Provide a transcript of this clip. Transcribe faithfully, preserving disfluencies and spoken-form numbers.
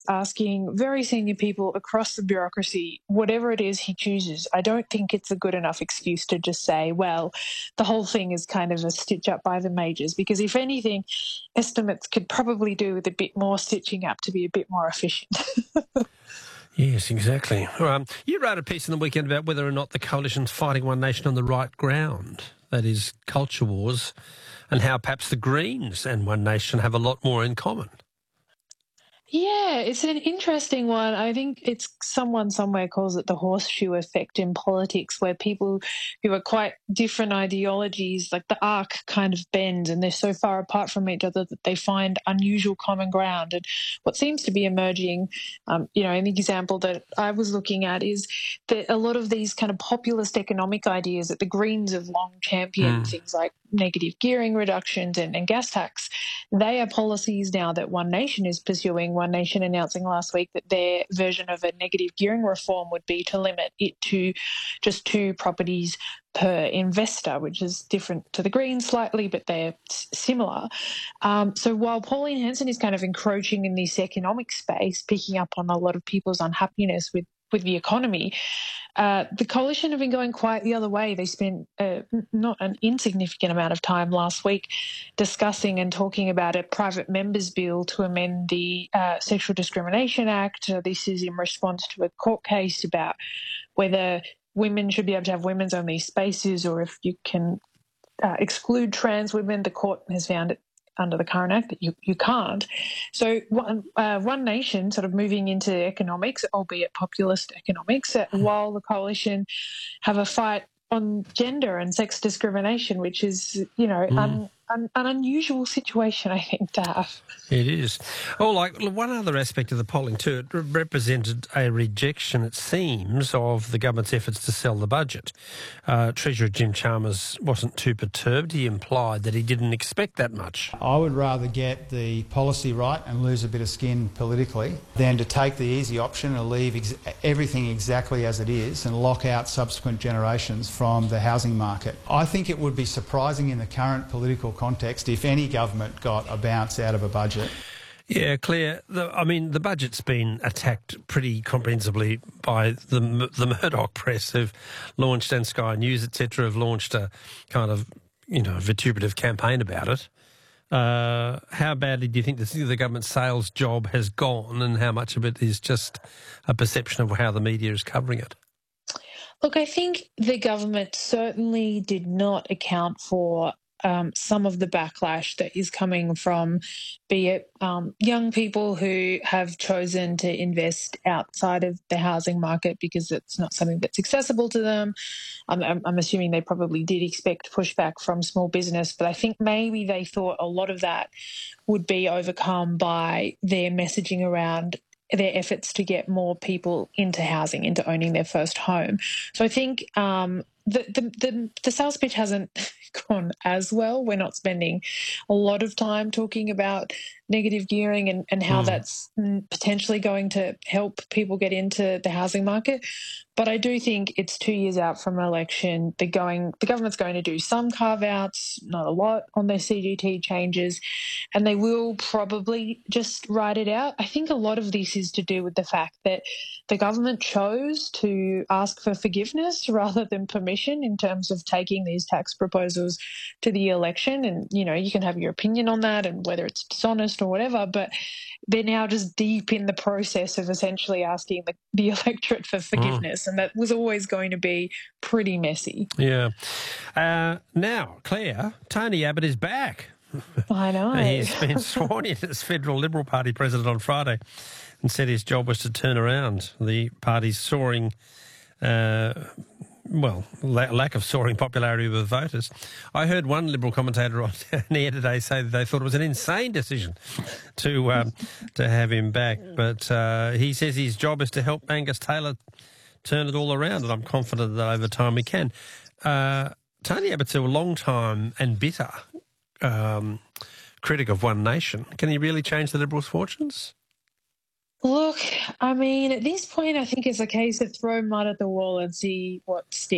asking very senior people across the bureaucracy, whatever it is he chooses, I don't think it's a good enough excuse to just say, well, the whole thing is kind of a stitch up by the majors, because if anything, estimates could probably do with a bit more stitching up to be a bit more efficient. Yes, exactly. Um, you wrote a piece in the weekend about whether or not the coalition's fighting One Nation on the right ground, that is, culture wars, and how perhaps the Greens and One Nation have a lot more in common. Yeah, it's an interesting one. I think it's someone somewhere calls it the horseshoe effect in politics, where people who are quite different ideologies, like the arc kind of bends and they're so far apart from each other that they find unusual common ground. And what seems to be emerging, um, you know, an example that I was looking at is that a lot of these kind of populist economic ideas that the Greens have long championed, Mm. things like negative gearing reductions and, and gas tax, they are policies now that One Nation is pursuing. One Nation announcing last week that their version of a negative gearing reform would be to limit it to just two properties per investor, which is different to the Greens slightly, but they're s- similar. Um, so while Pauline Hanson is kind of encroaching in this economic space, picking up on a lot of people's unhappiness with with the economy, uh, the coalition have been going quite the other way. They spent uh, not an insignificant amount of time last week discussing and talking about a private members bill to amend the uh, Sexual Discrimination Act. Uh, this is in response to a court case about whether women should be able to have women's only spaces, or if you can uh, exclude trans women. The court has found it under the current act that you, you can't. So one, uh, One Nation sort of moving into economics, albeit populist economics, uh, while the coalition have a fight on gender and sex discrimination, which is, you know, Mm. un, un, an unusual situation, I think, to have. It is. Oh, like one other aspect of the polling too, it re- represented a rejection, it seems, of the government's efforts to sell the budget. Uh, Treasurer Jim Chalmers wasn't too perturbed. He implied that he didn't expect that much. I would rather get the policy right and lose a bit of skin politically than to take the easy option and leave ex- everything exactly as it is and lock out subsequent generations from the housing market. I think it would be surprising in the current political context if any government got a bounce out of a budget. Yeah, Claire, the, I mean, the budget's been attacked pretty comprehensively by the the Murdoch press, who've launched, and Sky News, et cetera, have launched a kind of, you know, vituperative campaign about it. Uh, how badly do you think the, the government sales job has gone, and how much of it is just a perception of how the media is covering it? Look, I think the government certainly did not account for um, some of the backlash that is coming from, be it um, young people who have chosen to invest outside of the housing market because it's not something that's accessible to them. I'm, I'm, I'm assuming they probably did expect pushback from small business, but I think maybe they thought a lot of that would be overcome by their messaging around their efforts to get more people into housing, into owning their first home. So I think um, the, the, the, the sales pitch hasn't gone as well. We're not spending a lot of time talking about negative gearing and, and how mm. that's potentially going to help people get into the housing market. But I do think it's two years out from an election. They're going, the government's going to do some carve-outs, not a lot, on their C G T changes, and they will probably just write it out. I think a lot of this is to do with the fact that the government chose to ask for forgiveness rather than permission in terms of taking these tax proposals to the election. And, you know, you can have your opinion on that and whether it's dishonest or whatever, but they're now just deep in the process of essentially asking the, the electorate for forgiveness. Mm. And that was always going to be pretty messy. Yeah. Uh, now, Claire, Tony Abbott is back. I know. He's been sworn in as Federal Liberal Party president on Friday and said his job was to turn around the party's soaring, uh, well, la- lack of soaring popularity with voters. I heard one Liberal commentator on the air today say that they thought it was an insane decision to um, to have him back. But uh, he says his job is to help Angus Taylor turn it all around, and I'm confident that over time we can. Uh, Tony Abbott's a long time and bitter Um, critic of One Nation. Can he really change the Liberals' fortunes? Look, I mean, at this point, I think it's a case of throw mud at the wall and see what sticks.